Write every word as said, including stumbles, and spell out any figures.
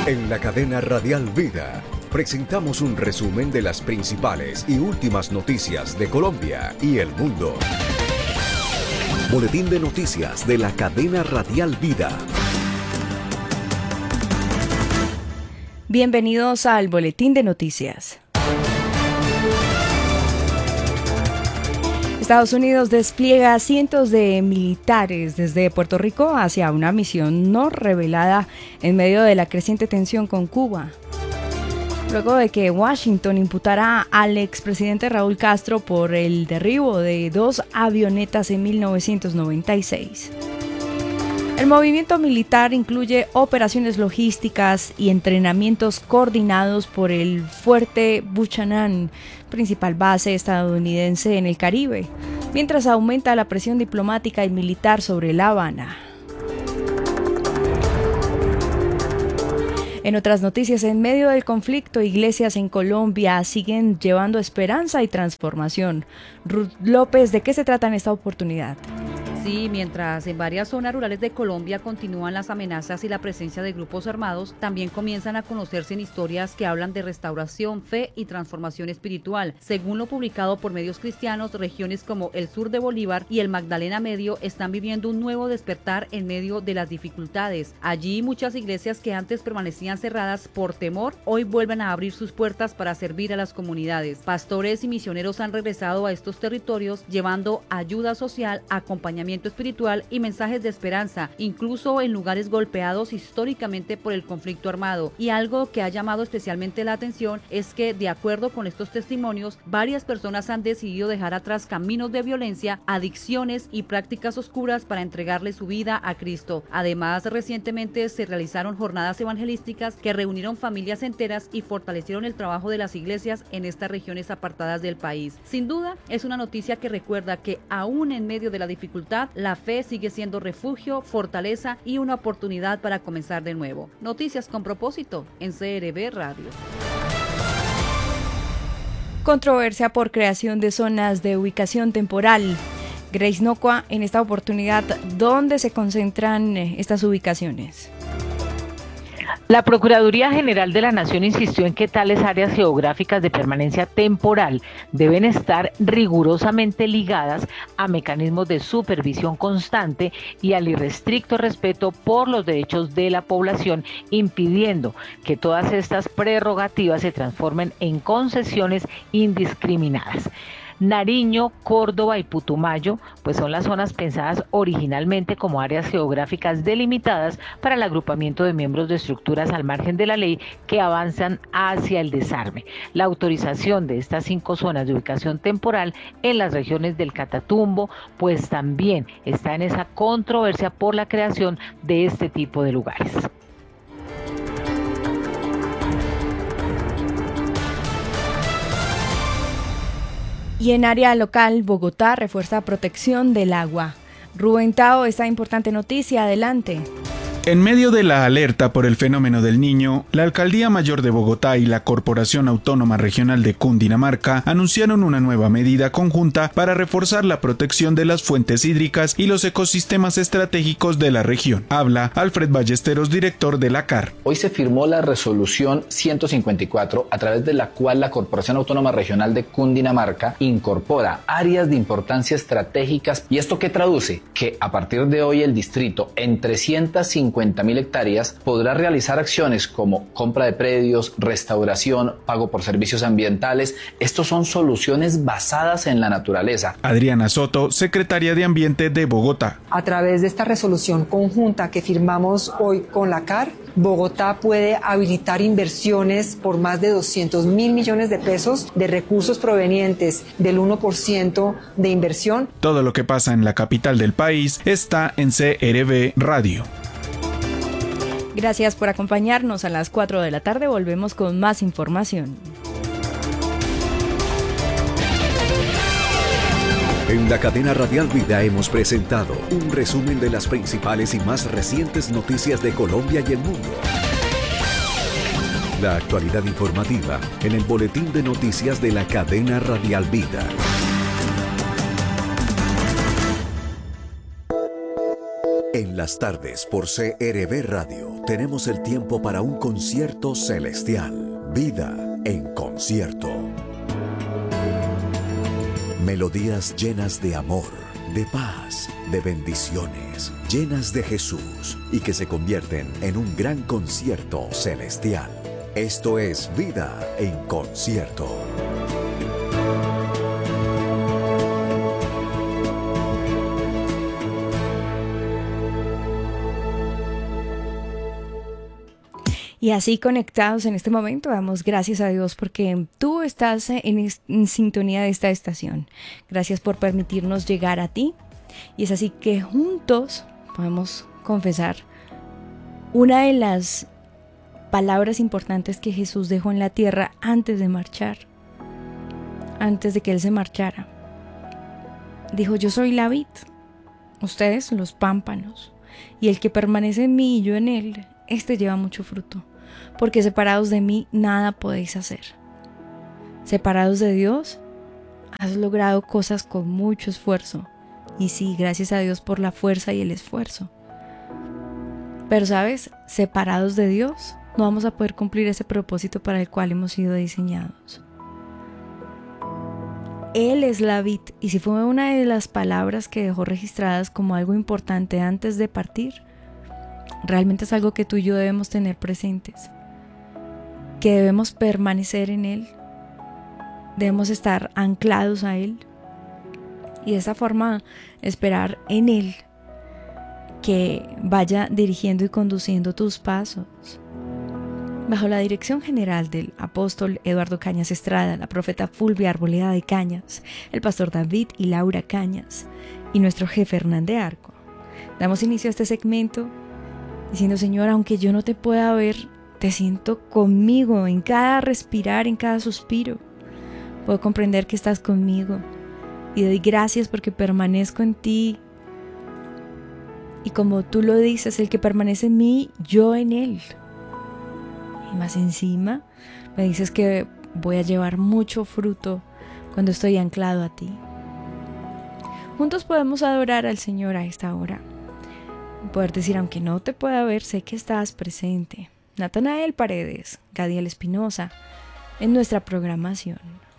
En la cadena Radial Vida presentamos un resumen de las principales y últimas noticias de Colombia y el mundo. Boletín de noticias de la cadena Radial Vida. Bienvenidos al Boletín de Noticias. Estados Unidos despliega cientos de militares desde Puerto Rico hacia una misión no revelada en medio de la creciente tensión con Cuba. Luego de que Washington imputara al expresidente Raúl Castro por el derribo de dos avionetas en mil novecientos noventa y seis. El movimiento militar incluye operaciones logísticas y entrenamientos coordinados por el Fuerte Buchanan, principal base estadounidense en el Caribe, mientras aumenta la presión diplomática y militar sobre La Habana. En otras noticias, en medio del conflicto, iglesias en Colombia siguen llevando esperanza y transformación. Ruth López, ¿de qué se trata en esta oportunidad? Sí, mientras en varias zonas rurales de Colombia continúan las amenazas y la presencia de grupos armados, también comienzan a conocerse en historias que hablan de restauración, fe y transformación espiritual. Según lo publicado por medios cristianos, regiones como el sur de Bolívar y el Magdalena Medio están viviendo un nuevo despertar en medio de las dificultades. Allí muchas iglesias que antes permanecían cerradas por temor, hoy vuelven a abrir sus puertas para servir a las comunidades. Pastores y misioneros han regresado a estos territorios llevando ayuda social, acompañamiento espiritual y mensajes de esperanza, incluso en lugares golpeados históricamente por el conflicto armado. Y algo que ha llamado especialmente la atención es que, de acuerdo con estos testimonios, varias personas han decidido dejar atrás caminos de violencia, adicciones y prácticas oscuras para entregarle su vida a Cristo. Además, recientemente se realizaron jornadas evangelísticas que reunieron familias enteras y fortalecieron el trabajo de las iglesias en estas regiones apartadas del país. Sin duda, es una noticia que recuerda que aún en medio de la dificultad, la fe sigue siendo refugio, fortaleza y una oportunidad para comenzar de nuevo. Noticias con propósito en C R B Radio. Controversia por creación de zonas de ubicación temporal. Grace Nocua, en esta oportunidad, ¿dónde se concentran estas ubicaciones? La Procuraduría General de la Nación insistió en que tales áreas geográficas de permanencia temporal deben estar rigurosamente ligadas a mecanismos de supervisión constante y al irrestricto respeto por los derechos de la población, impidiendo que todas estas prerrogativas se transformen en concesiones indiscriminadas. Nariño, Córdoba y Putumayo, pues son las zonas pensadas originalmente como áreas geográficas delimitadas para el agrupamiento de miembros de estructuras al margen de la ley que avanzan hacia el desarme. La autorización de estas cinco zonas de ubicación temporal en las regiones del Catatumbo, pues también está en esa controversia por la creación de este tipo de lugares. Y en área local, Bogotá refuerza protección del agua. Rubén Tao, esta importante noticia, adelante. En medio de la alerta por el fenómeno del Niño, la Alcaldía Mayor de Bogotá y la Corporación Autónoma Regional de Cundinamarca anunciaron una nueva medida conjunta para reforzar la protección de las fuentes hídricas y los ecosistemas estratégicos de la región. Habla Alfred Ballesteros, director de la C A R. Hoy se firmó la resolución ciento cincuenta y cuatro, a través de la cual la Corporación Autónoma Regional de Cundinamarca incorpora áreas de importancia estratégicas. ¿Y esto qué traduce? Que a partir de hoy el distrito, en trescientas cincuenta mil hectáreas, podrá realizar acciones como compra de predios, restauración, pago por servicios ambientales. Estos son soluciones basadas en la naturaleza. Adriana Soto, secretaria de Ambiente de Bogotá. A través de esta resolución conjunta que firmamos hoy con la C A R, Bogotá puede habilitar inversiones por más de doscientos mil millones de pesos de recursos provenientes del uno por ciento de inversión. Todo lo que pasa en la capital del país está en C R B Radio. Gracias por acompañarnos. A las cuatro de la tarde volvemos con más información. En la cadena Radial Vida hemos presentado un resumen de las principales y más recientes noticias de Colombia y el mundo. La actualidad informativa en el boletín de noticias de la cadena Radial Vida. En las tardes por C R B Radio. tenemos el tiempo para un concierto celestial. Vida en concierto. Melodías llenas de amor, de paz, de bendiciones, llenas de Jesús y que se convierten en un gran concierto celestial. Esto es Vida en concierto. Y así conectados en este momento, damos gracias a Dios porque tú estás en, en sintonía de esta estación. Gracias por permitirnos llegar a ti. Y es así que juntos podemos confesar una de las palabras importantes que Jesús dejó en la tierra antes de marchar, antes de que Él se marchara. Dijo: yo soy la vid, ustedes los pámpanos, y el que permanece en mí y yo en él, este lleva mucho fruto. Porque separados de mí nada podéis hacer. Separados de Dios, has logrado cosas con mucho esfuerzo. Y sí, gracias a Dios por la fuerza y el esfuerzo. Pero sabes, separados de Dios, no vamos a poder cumplir ese propósito para el cual hemos sido diseñados. Él es la vid, y si fue una de las palabras que dejó registradas como algo importante antes de partir, realmente es algo que tú y yo debemos tener presentes, que debemos permanecer en Él, debemos estar anclados a Él y de esa forma esperar en Él que vaya dirigiendo y conduciendo tus pasos. Bajo la dirección general del apóstol Eduardo Cañas Estrada, la profeta Fulvia Arboleda de Cañas, el pastor David y Laura Cañas y nuestro jefe Hernán de Arco, damos inicio a este segmento diciendo: Señor, aunque yo no te pueda ver, te siento conmigo en cada respirar, en cada suspiro. Puedo comprender que estás conmigo y doy gracias porque permanezco en ti. Y como tú lo dices, el que permanece en mí, yo en él. Y más encima, me dices que voy a llevar mucho fruto cuando estoy anclado a ti. Juntos podemos adorar al Señor a esta hora. Poder decir: aunque no te pueda ver, sé que estás presente. Natanael Paredes, Gadiel Espinosa, en nuestra programación.